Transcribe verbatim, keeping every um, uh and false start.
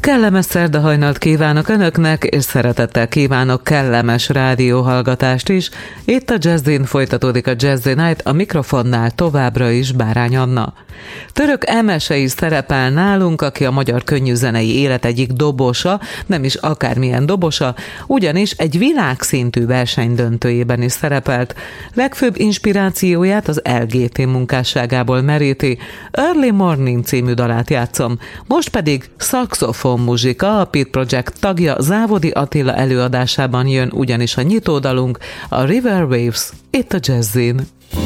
Kellemes szerdahajnalt kívánok Önöknek, és szeretettel kívánok kellemes rádióhallgatást is. Itt a Jazzin folytatódik a Jazzy Night, a mikrofonnál továbbra is Bárány Anna. Török Emese is szerepel nálunk, aki a magyar könnyűzenei élet egyik dobosa, nem is akármilyen dobosa, ugyanis egy világszintű versenydöntőjében is szerepelt. Legfőbb inspirációját az el gé té munkásságából meríti. Early Morning című dalát játszom, most pedig szaxofon muzsika, a Pit Project tagja Závodi Attila előadásában jön ugyanis a nyitódalunk, a River Waves, itt a Jazzin.